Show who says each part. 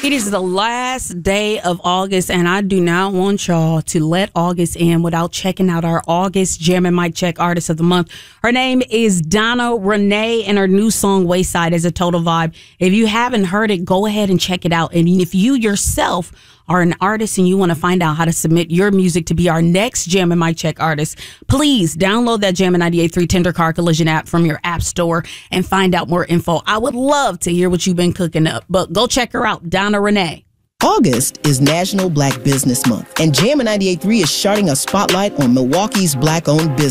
Speaker 1: It is the last day of August, and I do not want y'all to let August end without checking out our August Jam and Mic Check Artist of the Month. Her name is Donna Renee, and her new song, Wayside, is a total vibe. If you haven't heard it, go ahead and check it out. And if you yourself are an artist and you want to find out how to submit your music to be our next Jam and Mic Check artist, please download that Jam 98.3 Tender Car Collision app from your app store and find out more info. I would love to hear what you've been cooking up, but go check her out, Donna Renee.
Speaker 2: August is National Black Business Month, and Jam 98.3 is shining a spotlight on Milwaukee's Black-owned business.